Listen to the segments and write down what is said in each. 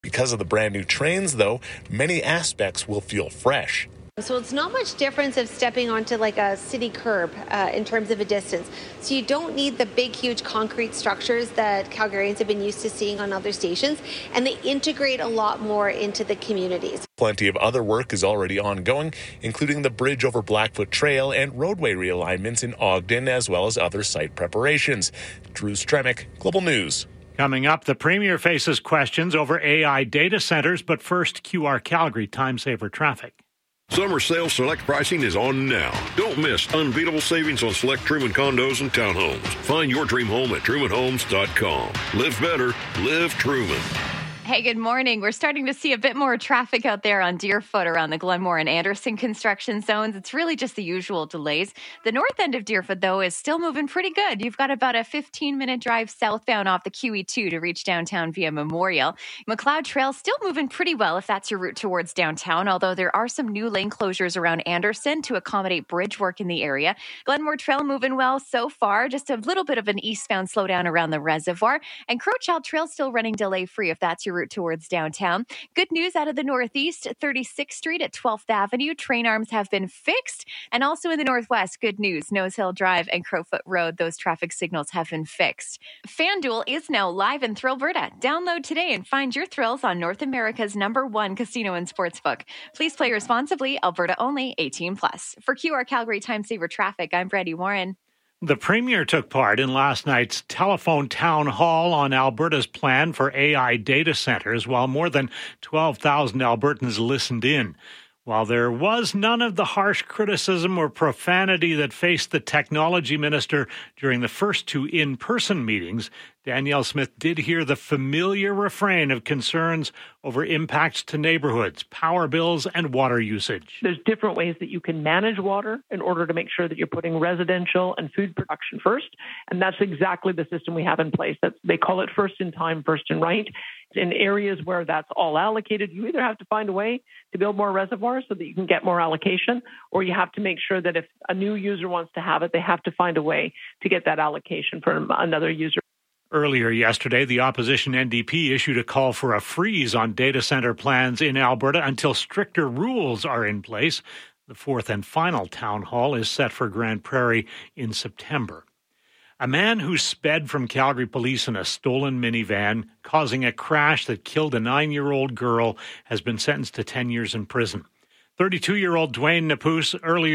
Because of the brand new trains, though, many aspects will feel fresh. So it's not much difference of stepping onto like a city curb in terms of a distance. So you don't need the big, huge concrete structures that Calgarians have been used to seeing on other stations, and they integrate a lot more into the communities. Plenty of other work is already ongoing, including the bridge over Blackfoot Trail and roadway realignments in Ogden, as well as other site preparations. Drew Stremick, Global News. Coming up, the Premier faces questions over AI data centers, but first, QR Calgary Time Saver Traffic. Summer sale select pricing is on now. Don't miss unbeatable savings on select Truman condos and townhomes. Find your dream home at trumanhomes.com. Live better, live Truman. Hey, good morning. We're starting to see a bit more traffic out there on Deerfoot around the Glenmore and Anderson construction zones. It's really just the usual delays. The north end of Deerfoot, though, is still moving pretty good. You've got about a 15-minute drive southbound off the QE2 to reach downtown via Memorial. McLeod Trail still moving pretty well if that's your route towards downtown, although there are some new lane closures around Anderson to accommodate bridge work in the area. Glenmore Trail moving well so far, just a little bit of an eastbound slowdown around the reservoir. And Crowchild Trail still running delay-free if that's your route towards downtown. Good news out of the northeast, 36th Street at 12th Avenue. Train arms have been fixed. And also in the northwest, good news, Nose Hill Drive and Crowfoot Road, those traffic signals have been fixed. FanDuel is now live in Thrillberta. Download today and find your thrills on North America's #1 casino and sportsbook. Please play responsibly. Alberta only, 18+. For QR Calgary Time Saver Traffic, I'm Brady Warren. The Premier took part in last night's telephone town hall on Alberta's plan for AI data centers, while more than 12,000 Albertans listened in. While there was none of the harsh criticism or profanity that faced the technology minister during the first two in-person meetings, Danielle Smith did hear the familiar refrain of concerns over impacts to neighborhoods, power bills, and water usage. There's different ways that you can manage water in order to make sure that you're putting residential and food production first. And that's exactly the system we have in place. They call it first in time, first in right. In areas where that's all allocated, you either have to find a way to build more reservoirs so that you can get more allocation, or you have to make sure that if a new user wants to have it, they have to find a way to get that allocation from another user. Earlier yesterday, the opposition NDP issued a call for a freeze on data center plans in Alberta until stricter rules are in place. The fourth and final town hall is set for Grand Prairie in September. A man who sped from Calgary police in a stolen minivan, causing a crash that killed a 9-year-old girl, has been sentenced to 10 years in prison. 32-year-old Dwayne Napus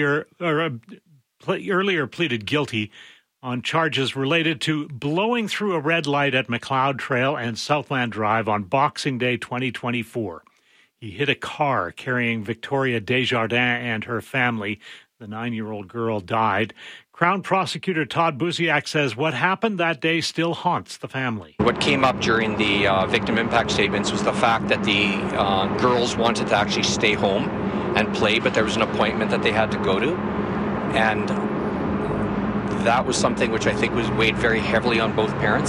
earlier pleaded guilty on charges related to blowing through a red light at McLeod Trail and Southland Drive on Boxing Day 2024. He hit a car carrying Victoria Desjardins and her family. The 9-year-old girl died. Crown Prosecutor Todd Buziak says what happened that day still haunts the family. What came up during the victim impact statements was the fact that the girls wanted to actually stay home and play, but there was an appointment that they had to go to. And that was something which I think was weighed very heavily on both parents.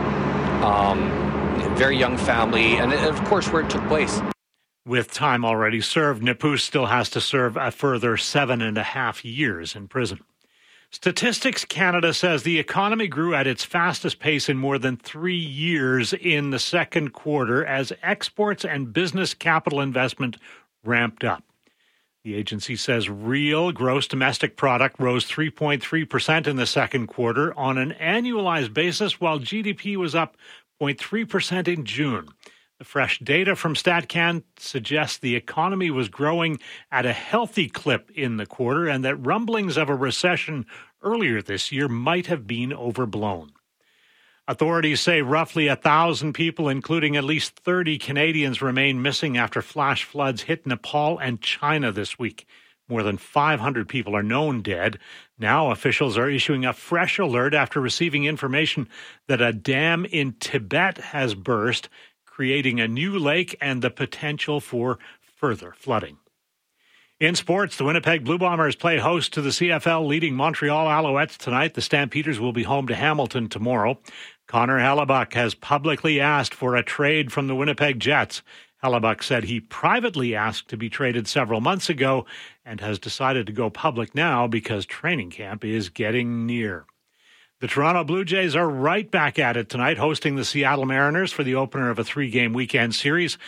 Very young family, and of course where it took place. With time already served, Napus still has to serve a further 7.5 years in prison. Statistics Canada says the economy grew at its fastest pace in more than 3 years in the second quarter as exports and business capital investment ramped up. The agency says real gross domestic product rose 3.3% in the second quarter on an annualized basis, while GDP was up 0.3% in June. The fresh data from StatCan suggests the economy was growing at a healthy clip in the quarter and that rumblings of a recession earlier this year might have been overblown. Authorities say roughly 1,000 people, including at least 30 Canadians, remain missing after flash floods hit Nepal and China this week. More than 500 people are known dead. Now officials are issuing a fresh alert after receiving information that a dam in Tibet has burst, creating a new lake and the potential for further flooding. In sports, the Winnipeg Blue Bombers play host to the CFL leading Montreal Alouettes tonight. The Stampeders will be home to Hamilton tomorrow. Connor Hellebuck has publicly asked for a trade from the Winnipeg Jets. Hellebuck said he privately asked to be traded several months ago and has decided to go public now because training camp is getting near. The Toronto Blue Jays are right back at it tonight, hosting the Seattle Mariners for the opener of a 3-game weekend series.